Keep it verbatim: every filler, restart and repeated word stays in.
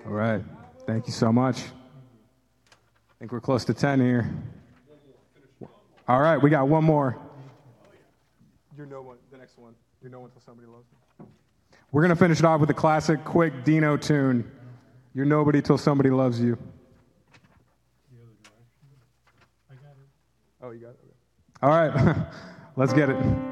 All right. Thank you so much. I think we're close to ten here. All right, we got one more. You're no one, the next one. You're no one till somebody loves me. We're going to finish it off with a classic, quick Dino tune. You're nobody till somebody loves you. Oh, you got it? Okay. All right, let's get it.